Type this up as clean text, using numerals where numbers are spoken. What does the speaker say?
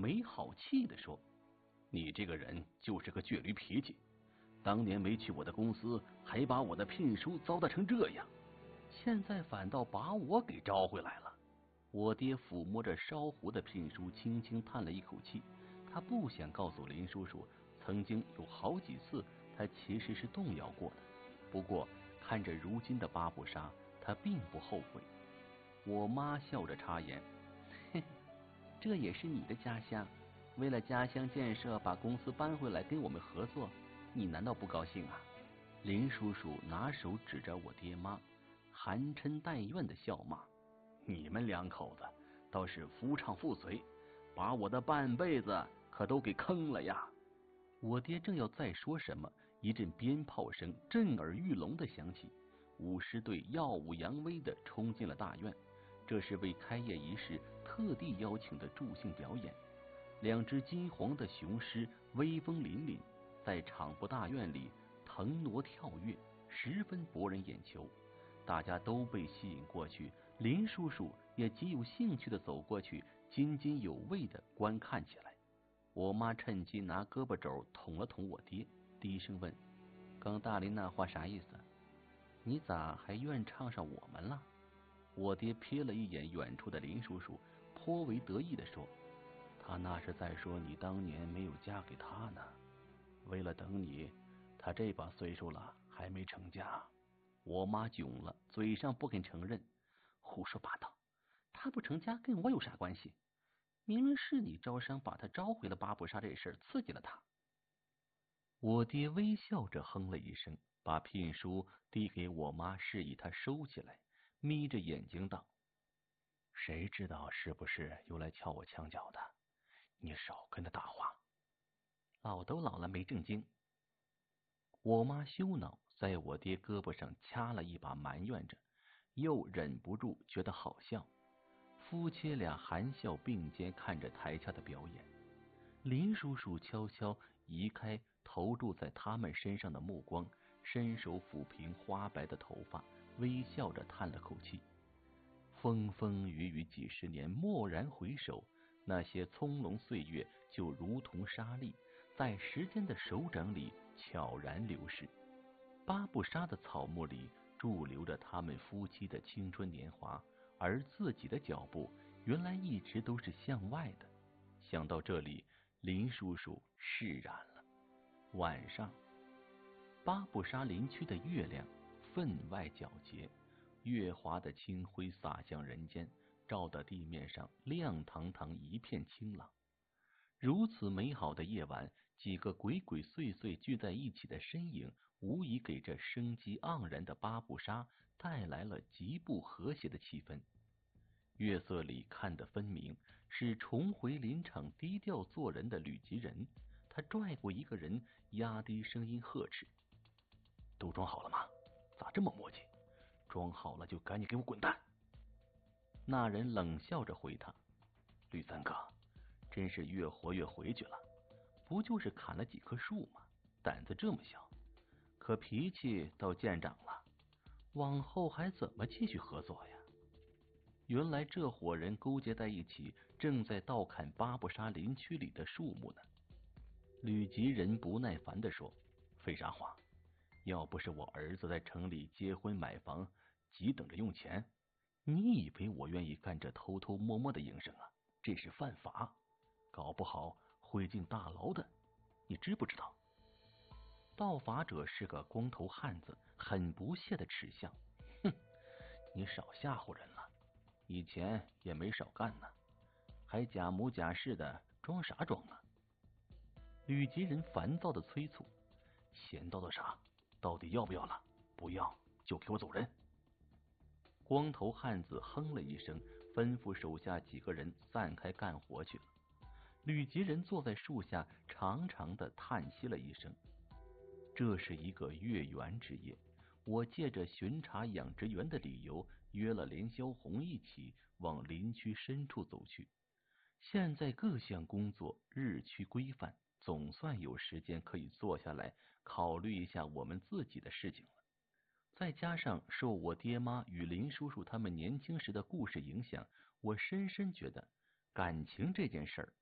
没好气地说：“你这个人就是个倔驴脾气，当年没去我的公司，还把我的聘书糟蹋成这样，现在反倒把我给招回来了。”我爹抚摸着烧糊的聘书，轻轻叹了一口气。他不想告诉林叔叔，曾经有好几次他其实是动摇过的。不过看着如今的巴布沙，他并不后悔。我妈笑着插言：“嘿嘿，这也是你的家乡，为了家乡建设，把公司搬回来跟我们合作，你难道不高兴啊？”林叔叔拿手指着我爹妈，含嗔带怨的笑骂：“你们两口子倒是夫唱妇随，把我的半辈子可都给坑了呀！”我爹正要再说什么，一阵鞭炮声震耳欲聋的响起，舞狮队耀武扬威的冲进了大院。这是为开业仪式特地邀请的助兴表演。2只金黄的雄狮威风凛凛，在场部大院里腾挪跳跃，十分博人眼球。大家都被吸引过去，林叔叔也极有兴趣的走过去，津津有味的观看起来。我妈趁机拿胳膊肘捅了捅我爹，低声问：“刚大林那话啥意思？你咋还愿唱上我们了？”我爹瞥了一眼远处的林叔叔，颇为得意的说：“他那是在说你当年没有嫁给他呢，为了等你，他这把岁数了还没成家。”我妈囧了，嘴上不肯承认：“胡说八道，他不成家跟我有啥关系？明明是你招商把他招回了巴布沙这事刺激了他。”我爹微笑着哼了一声，把聘书递给我妈，示意她收起来，眯着眼睛道：“谁知道是不是又来撬我墙角的？你少跟他搭话。老都老了没正经。”我妈羞恼，在我爹胳膊上掐了一把，埋怨着，又忍不住觉得好笑。夫妻俩含笑并肩看着台下的表演。林叔叔悄悄移开投注在他们身上的目光，伸手抚平花白的头发，微笑着叹了口气。风风雨雨几十年，蓦然回首，那些葱茏岁月就如同沙粒，在时间的手掌里悄然流逝。巴布沙的草木里驻留着他们夫妻的青春年华，而自己的脚步原来一直都是向外的。想到这里，林叔叔释然了。晚上，巴布沙林区的月亮分外皎洁，月华的清辉洒向人间，照得地面上亮堂堂一片清朗。如此美好的夜晚，几个鬼鬼祟祟聚在一起的身影，无疑给这生机盎然的巴布沙带来了极不和谐的气氛。月色里看得分明，是重回林场低调做人的吕吉仁。他拽过一个人，压低声音呵斥：“都装好了吗？咋这么磨叽？装好了就赶紧给我滚蛋！”那人冷笑着回他：“吕三哥，真是越活越回去了，不就是砍了几棵树吗？胆子这么小，可脾气倒见长了，往后还怎么继续合作呀？”原来这伙人勾结在一起，正在盗砍巴布沙林区里的树木呢。吕吉仁不耐烦地说：“废啥话？要不是我儿子在城里结婚买房，急等着用钱，你以为我愿意干这偷偷摸摸的营生啊？这是犯法，搞不好会进大牢的，你知不知道？”盗伐者是个光头汉子，很不屑的耻笑：“哼，你少吓唬人了，以前也没少干呢，还假模假式的装啥装啊？”吕吉仁烦躁的催促：“闲叨叨啥？到底要不要了？不要就给我走人！”光头汉子哼了一声，吩咐手下几个人散开干活去了。吕吉仁坐在树下，长长的叹息了一声。这是一个月圆之夜，我借着巡查养殖园的理由，约了连霄红一起往林区深处走去。现在各项工作日趋规范，总算有时间可以坐下来考虑一下我们自己的事情了。再加上受我爹妈与林叔叔他们年轻时的故事影响，我深深觉得感情这件事儿